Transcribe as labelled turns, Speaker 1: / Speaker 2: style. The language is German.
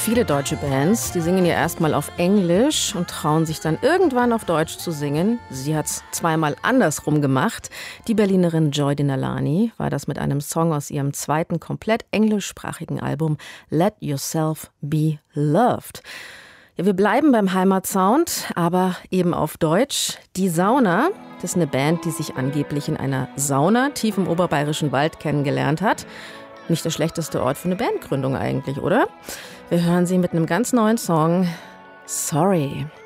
Speaker 1: viele deutsche Bands, die singen ja erstmal auf Englisch und trauen sich dann irgendwann auf Deutsch zu singen. Sie hat's zweimal andersrum gemacht. Die Berlinerin Joy Dinalani war das mit einem Song aus ihrem zweiten komplett englischsprachigen Album Let Yourself Be Loved. Ja, wir bleiben beim Heimatsound, aber eben auf Deutsch. Die Sauna, das ist eine Band, die sich angeblich in einer Sauna tief im oberbayerischen Wald kennengelernt hat. Nicht der schlechteste Ort für eine Bandgründung eigentlich, oder? Wir hören sie mit einem ganz neuen Song, Sorry.